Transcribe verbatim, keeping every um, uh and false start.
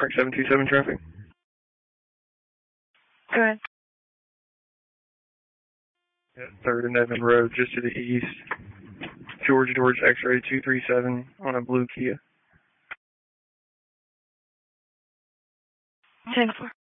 Frank seven two seven traffic. Go ahead. Yeah, third and Evan Road, just to the east. George George X-ray two three seven on a blue Kia. ten four.